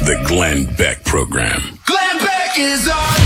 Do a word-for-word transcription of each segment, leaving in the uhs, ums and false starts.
The Glenn Beck Program. Glenn Beck is on.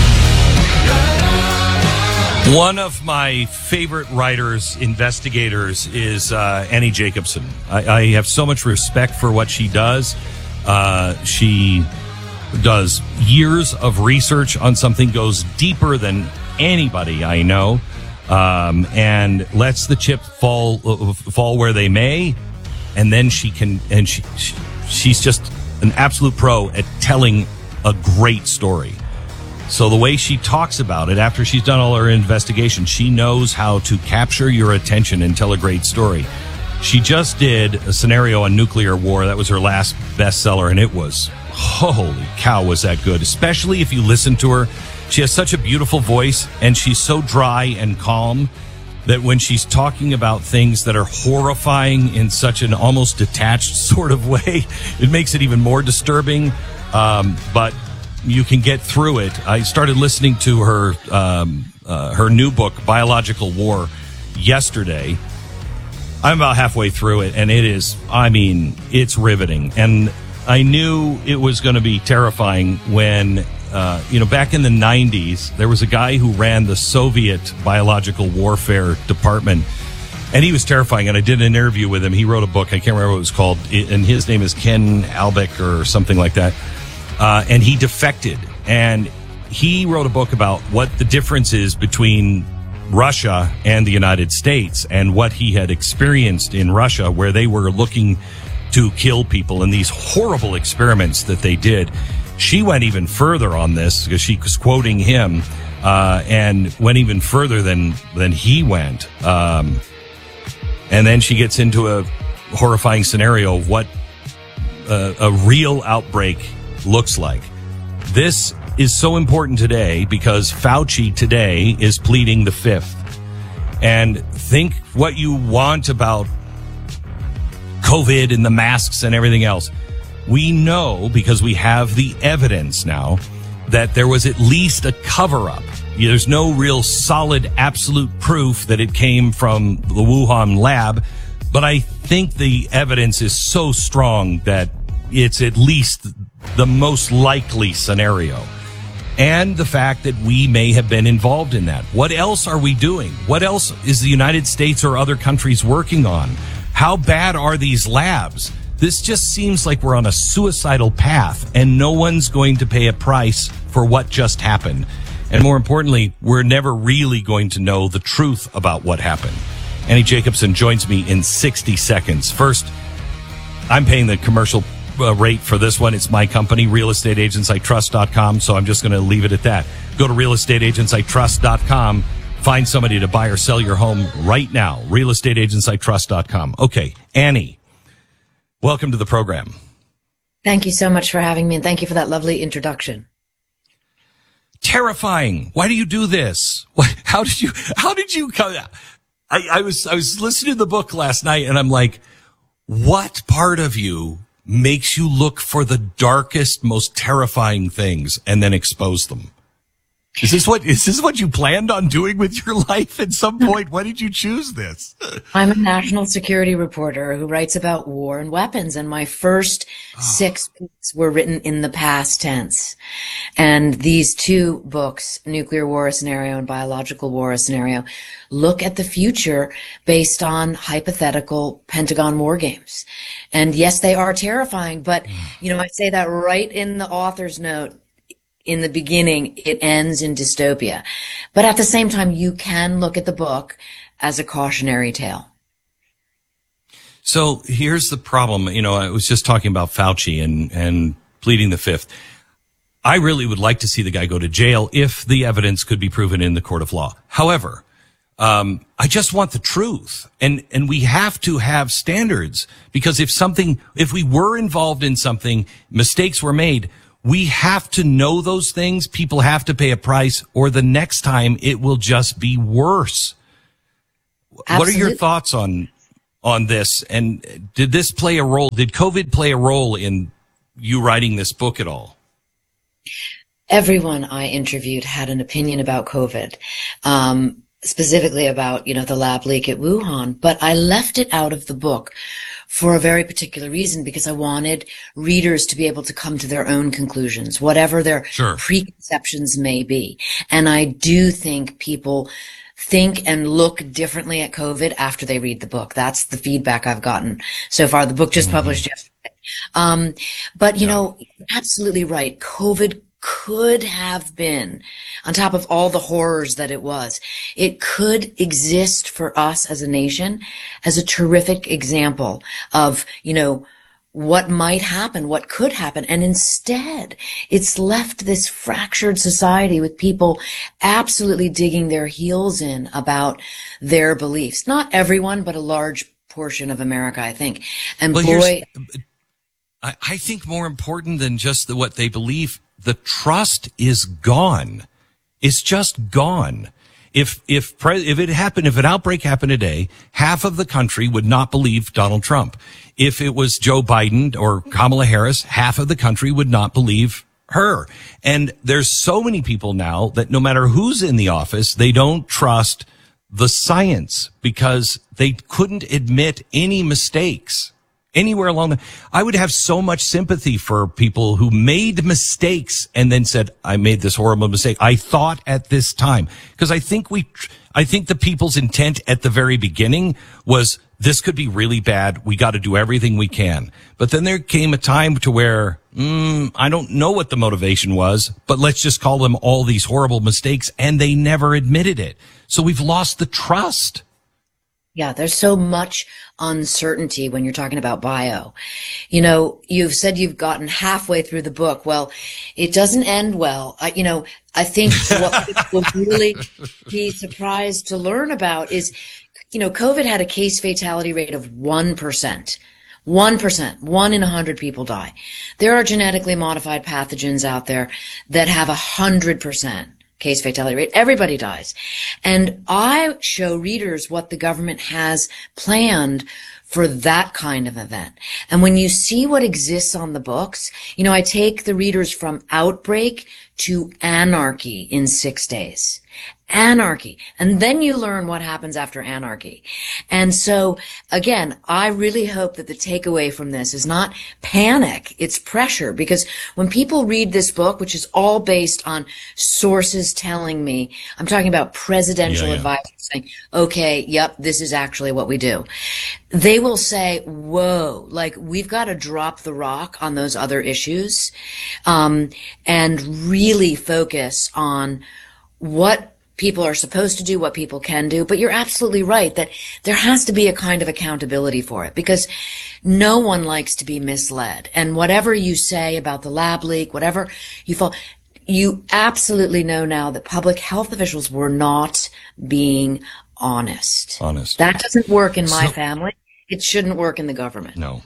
One of my favorite writers, investigators, is uh, Annie Jacobsen. I, I have so much respect for what she does. Uh, she does years of research on something, goes deeper than anybody I know, um, and lets the chips fall uh, fall where they may. And then she can, and she, she she's just an absolute pro at telling a great story. So the way she talks about it after she's done all her investigation, she knows how to capture your attention and tell a great story. She just did a scenario on nuclear war. That was her last bestseller, and it was, holy cow, was that good, especially if you listen to her. She has such a beautiful voice, and she's so dry and calm that when she's talking about things that are horrifying in such an almost detached sort of way, it makes it even more disturbing. Um, but you can get through it. I started listening to her um, uh, her new book, Biological War, yesterday. I'm about halfway through it, and it is, I mean, it's riveting. And I knew it was going to be terrifying when, uh, you know, back in the nineties, there was a guy who ran the Soviet biological warfare department, and he was terrifying. And I did an interview with him. He wrote a book. I can't remember what it was called, and his name is Ken Albeck or something like that. Uh, and he defected, and he wrote a book about what the difference is between Russia and the United States and what he had experienced in Russia, where they were looking to kill people in these horrible experiments that they did. She went even further on this because she was quoting him uh, and went even further than, than he went. Um, and then she gets into a horrifying scenario of what uh, a real outbreak looks like. This is so important today because Fauci today is pleading the fifth. And think what you want about COVID and the masks and everything else. We know, because we have the evidence now, that there was at least a cover-up. There's no real solid, absolute proof that it came from the Wuhan lab, but I think the evidence is so strong that it's at least the most likely scenario. And the fact that we may have been involved in that. What else are we doing? What else is the United States or other countries working on? How bad are these labs? This just seems like we're on a suicidal path, and no one's going to pay a price for what just happened. And more importantly, we're never really going to know the truth about what happened. Annie Jacobsen joins me in sixty seconds. First, I'm paying the commercial Uh, rate for this one. It's my company, real estate agents I trust dot com, so I'm just going to leave it at that. Go to real estate agents I trust dot com. Find somebody to buy or sell your home right now. real estate agents I trust dot com. Okay, Annie, welcome to the program. Thank you so much for having me, and thank you for that lovely introduction. Terrifying. Why do you do this? What, how did you, how did you come? I, I was, I was listening to the book last night, and I'm like, what part of you makes you look for the darkest, most terrifying things and then expose them? Is this what, is this what you planned on doing with your life at some point? Why did you choose this? I'm a national security reporter who writes about war and weapons, and my first oh. six books were written in the past tense. And these two books, Nuclear War a Scenario and Biological War a Scenario, look at the future based on hypothetical Pentagon war games. And yes, they are terrifying, but, you know, I say that right in the author's note. In the beginning, it ends in dystopia. But at the same time, you can look at the book as a cautionary tale. So here's the problem. You know, I was just talking about Fauci and, and pleading the fifth. I really would like to see the guy go to jail if the evidence could be proven in the court of law. However, um, I just want the truth. And, and we have to have standards, because if something, if we were involved in something, mistakes were made, we have to know those things. People have to pay a price, or the next time it will just be worse. Absolutely. What are your thoughts on, on this? And did this play a role? Did COVID play a role in you writing this book at all? Everyone I interviewed had an opinion about COVID, um, specifically about, you know, the lab leak at Wuhan, but I left it out of the book for a very particular reason, because I wanted readers to be able to come to their own conclusions, whatever their Sure. preconceptions may be. And I do think people think and look differently at COVID after they read the book. That's the feedback I've gotten so far. The book just Mm-hmm. published yesterday. Um, but you know, absolutely right. COVID could have been, on top of all the horrors that it was, it could exist for us as a nation as a terrific example of, you know, what might happen, what could happen. And instead, it's left this fractured society with people absolutely digging their heels in about their beliefs. Not everyone, but a large portion of America, I think. And Well, boy, I, I think more important than just the, what they believe, the trust is gone. It's just gone. If if pre- if it happened, if an outbreak happened today, half of the country would not believe Donald Trump. If it was Joe Biden or Kamala Harris, half of the country would not believe her. And there's so many people now that no matter who's in the office, they don't trust the science because they couldn't admit any mistakes anywhere along the, I would have so much sympathy for people who made mistakes and then said, I made this horrible mistake. I thought at this time, because I think we, I think the people's intent at the very beginning was this could be really bad. We got to do everything we can. But then there came a time to where, mm, I don't know what the motivation was, but let's just call them all these horrible mistakes. And they never admitted it. So we've lost the trust. Yeah, there's so much uncertainty when you're talking about bio. You know, you've said you've gotten halfway through the book. Well, it doesn't end well. I, you know, I think what people will really be surprised to learn about is, you know, COVID had a case fatality rate of one percent. one percent, one in a hundred people die. There are genetically modified pathogens out there that have a hundred percent case fatality rate. Everybody dies. And I show readers what the government has planned for that kind of event. And when you see what exists on the books, you know, I take the readers from outbreak to anarchy in six days. Anarchy. And then you learn what happens after anarchy. And so, again, I really hope that the takeaway from this is not panic, it's pressure. Because when people read this book, which is all based on sources telling me, I'm talking about presidential Yeah, yeah. advisors saying, okay, yep, this is actually what we do. They will say, whoa, like we've got to drop the rock on those other issues, um, and really focus on what people are supposed to do, what people can do. But you're absolutely right that there has to be a kind of accountability for it, because no one likes to be misled. And whatever you say about the lab leak, whatever you fall, you absolutely know now that public health officials were not being honest. Honest. That doesn't work in my So- family. It shouldn't work in the government. No.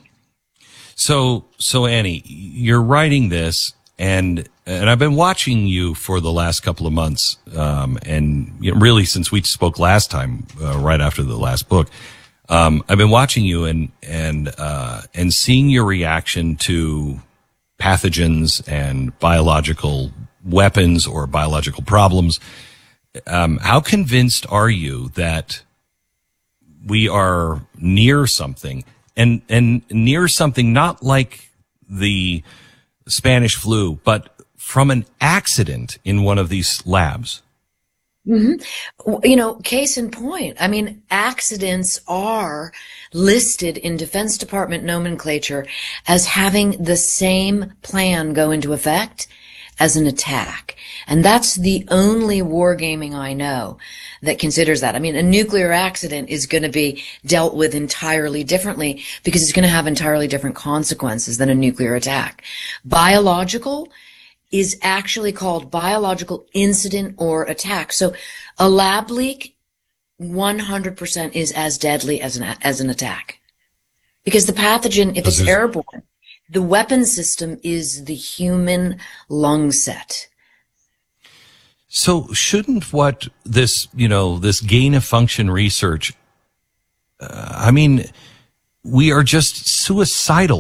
So, so Annie, you're writing this, and and I've been watching you for the last couple of months, um, and you know, really since we spoke last time, uh, right after the last book, um, I've been watching you and and uh, and seeing your reaction to pathogens and biological weapons or biological problems. Um, how convinced are you that we are near something, and and near something not like the Spanish flu, but from an accident in one of these labs? Mm-hmm. You know, case in point, I mean, accidents are listed in Defense Department nomenclature as having the same plan go into effect as an attack. And that's the only wargaming I know that considers that. I mean, a nuclear accident is going to be dealt with entirely differently because it's going to have entirely different consequences than a nuclear attack. Biological is actually called biological incident or attack. So a lab leak one hundred percent is as deadly as an, as an attack. Because the pathogen, if it's airborne, the weapon system is the human lung set. So shouldn't what this, you know, this gain of function research, uh, I mean, we are just suicidal